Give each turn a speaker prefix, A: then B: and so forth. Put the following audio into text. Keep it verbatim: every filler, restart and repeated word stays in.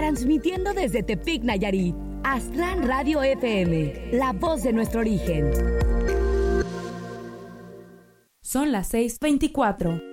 A: transmitiendo desde Tepic, Nayarit. Aztlán Radio F M, la voz de nuestro origen.
B: Son las seis veinticuatro.